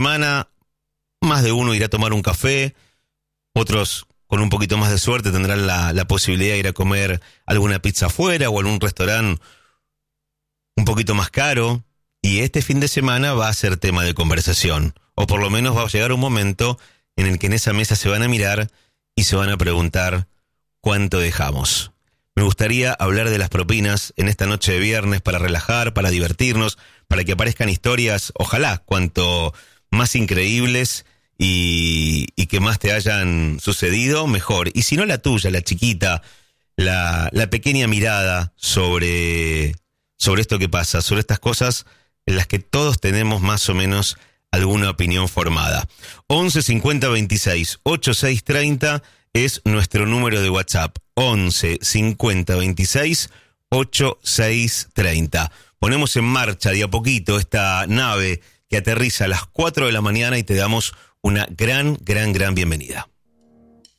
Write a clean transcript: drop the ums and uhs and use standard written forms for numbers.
semana, más de uno irá a tomar un café, otros con un poquito más de suerte tendrán la posibilidad de ir a comer alguna pizza afuera o en un restaurante un poquito más caro. Y este fin de semana va a ser tema de conversación, o por lo menos va a llegar un momento en el que en esa mesa se van a mirar y se van a preguntar cuánto dejamos. Me gustaría hablar de las propinas en esta noche de viernes para relajar, para divertirnos, para que aparezcan historias, ojalá, cuanto más increíbles y que más te hayan sucedido, mejor. Y si no, la tuya, la chiquita, la pequeña mirada sobre esto que pasa, sobre estas cosas en las que todos tenemos más o menos alguna opinión formada. 11 50 26 86 30 es nuestro número de WhatsApp. 11 50 26 86 30. Ponemos en marcha de a poquito esta nave que aterriza a las 4 de la mañana y te damos una gran bienvenida.